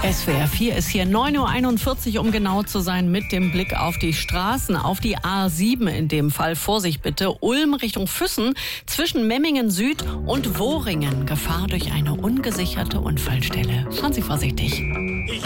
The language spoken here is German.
SWR 4 ist hier 9.41 Uhr, um genau zu sein, mit dem Blick auf die Straßen, auf die A7 in dem Fall. Vorsicht bitte, Ulm Richtung Füssen, zwischen Memmingen Süd und Wohringen. Gefahr durch eine ungesicherte Unfallstelle. Fahren Sie vorsichtig.